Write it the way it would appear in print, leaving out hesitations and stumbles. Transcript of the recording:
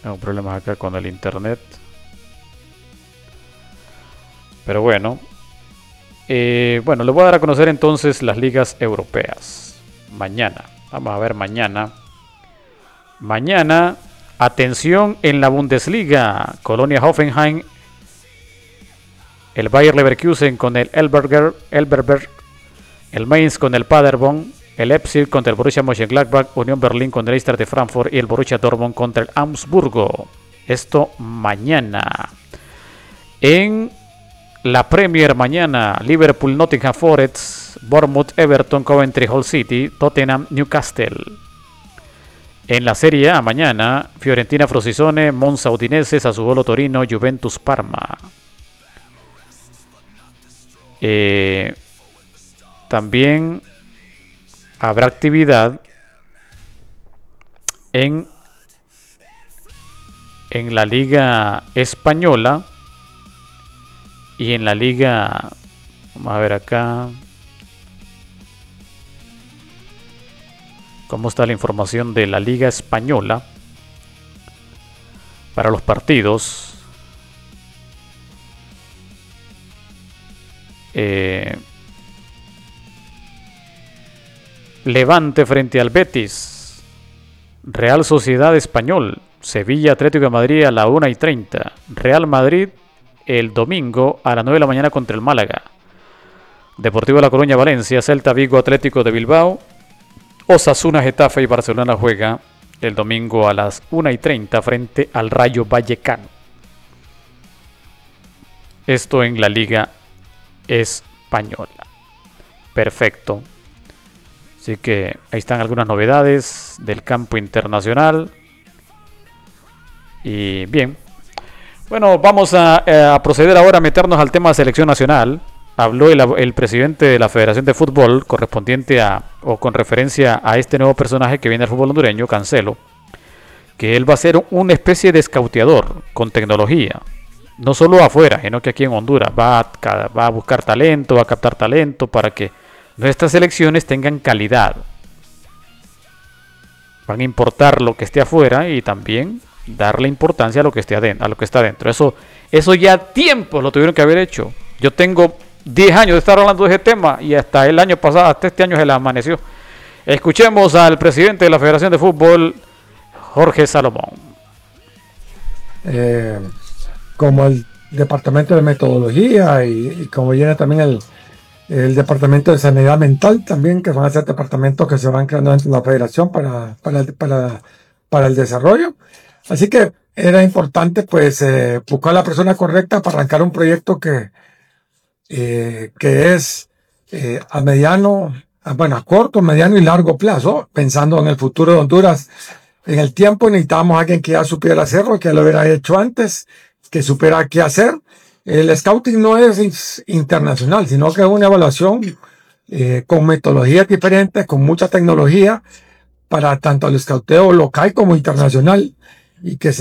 Tengo problemas acá con el internet. Pero bueno. Bueno, les voy a dar a conocer entonces las ligas europeas. Mañana. Vamos a ver mañana. Mañana, atención en la Bundesliga. Colonia Hoffenheim. El Bayer Leverkusen con el Elberberg. El Mainz con el Paderborn. El Leipzig contra el Borussia Mönchengladbach. Unión Berlín contra el Eintracht de Frankfurt. Y el Borussia Dortmund contra el Augsburgo. Esto mañana. En la Premier mañana, Liverpool, Nottingham Forest, Bournemouth, Everton, Coventry, Hull City, Tottenham, Newcastle. En la Serie A mañana, Fiorentina, Frosinone, Monza, Udinese, Sassuolo, Torino, Juventus, Parma. También habrá actividad en la Liga Española. Y en la liga, vamos a ver acá, cómo está la información de la Liga Española para los partidos. Levante frente al Betis, Real Sociedad Español, Sevilla Atlético de Madrid a la 1:30, Real Madrid el domingo a las 9 de la mañana contra el Málaga. Deportivo La Coruña, Valencia, Celta Vigo, Atlético de Bilbao, Osasuna, Getafe y Barcelona juega el domingo a las 1:30 frente al Rayo Vallecano. Esto en la Liga Española. Perfecto. Así que ahí están algunas novedades del campo internacional. Y bien. Bueno, vamos a proceder ahora a meternos al tema de selección nacional. Habló el presidente de la Federación de Fútbol correspondiente con referencia a este nuevo personaje que viene al fútbol hondureño, Cancelo, que él va a ser una especie de escauteador con tecnología, no solo afuera, sino que aquí en Honduras va a buscar talento, va a captar talento para que nuestras selecciones tengan calidad. Van a importar lo que esté afuera y también darle importancia a lo que está adentro. Eso ya tiempo lo tuvieron que haber hecho. Yo tengo 10 años de estar hablando de ese tema y hasta el año pasado, hasta este año se le amaneció. Escuchemos al presidente de la Federación de Fútbol, Jorge Salomón. Como el departamento de metodología y como viene también el departamento de sanidad mental también, que van a ser departamentos que se van creando dentro de la federación para el desarrollo. Así que era importante pues buscar la persona correcta para arrancar un proyecto que es a corto, mediano y largo plazo, pensando en el futuro de Honduras. En el tiempo necesitábamos a alguien que ya supiera hacerlo, que lo hubiera hecho antes, que supiera qué hacer. El scouting no es internacional, sino que es una evaluación con metodologías diferentes, con mucha tecnología, para tanto el scouteo local como internacional, y que